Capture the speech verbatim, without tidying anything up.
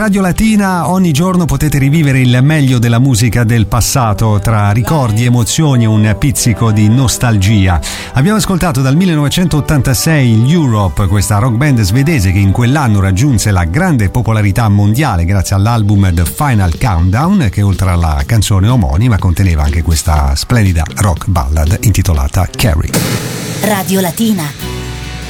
Radio Latina ogni giorno potete rivivere il meglio della musica del passato, tra ricordi, emozioni e un pizzico di nostalgia. Abbiamo ascoltato dal millenovecentottantasei gli Europe, questa rock band svedese che in quell'anno raggiunse la grande popolarità mondiale grazie all'album The Final Countdown, che oltre alla canzone omonima conteneva anche questa splendida rock ballad intitolata Carrie. Radio Latina.